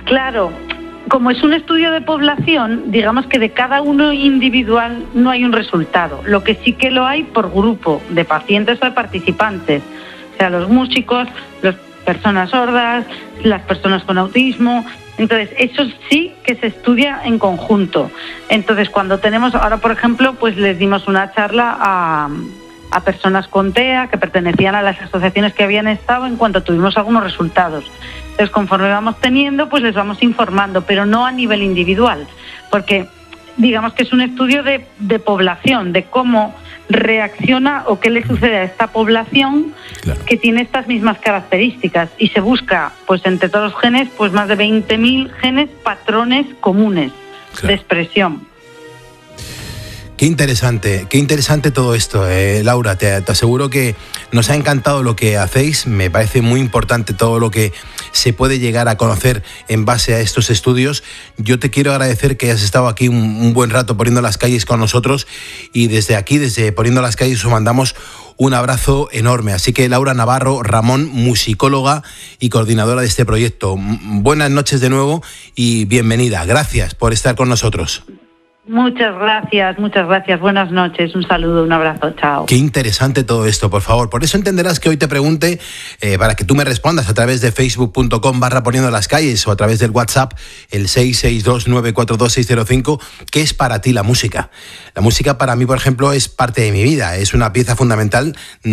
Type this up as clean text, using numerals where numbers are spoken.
Claro, como es un estudio de población, digamos que de cada uno individual no hay un resultado. Lo que sí que lo hay por grupo de pacientes o de participantes. O sea, los músicos, las personas sordas, las personas con autismo. Entonces, eso sí que se estudia en conjunto. Entonces, cuando tenemos, ahora por ejemplo, pues les dimos una charla a personas con TEA que pertenecían a las asociaciones que habían estado en cuanto tuvimos algunos resultados. Entonces, conforme vamos teniendo, pues les vamos informando, pero no a nivel individual, porque digamos que es un estudio de población, de cómo reacciona o qué le sucede a esta población, claro, que tiene estas mismas características, y se busca, pues entre todos los genes, pues más de 20.000 genes, patrones comunes, claro, de expresión. Qué interesante todo esto, Laura. Te aseguro que nos ha encantado lo que hacéis. Me parece muy importante todo lo que se puede llegar a conocer en base a estos estudios. Yo te quiero agradecer que hayas estado aquí un buen rato Poniendo las Calles con nosotros, y desde aquí, desde Poniendo las Calles, os mandamos un abrazo enorme. Así que Laura Navarro Ramón, musicóloga y coordinadora de este proyecto, buenas noches de nuevo y bienvenida. Gracias por estar con nosotros. Muchas gracias, buenas noches, un saludo, un abrazo, chao. Qué interesante todo esto, por favor. Por eso entenderás que hoy te pregunte, para que tú me respondas a través de facebook.com/Poniendo las Calles o a través del WhatsApp, el 662-942-605, ¿qué es para ti la música? La música para mí, por ejemplo, es parte de mi vida, es una pieza fundamental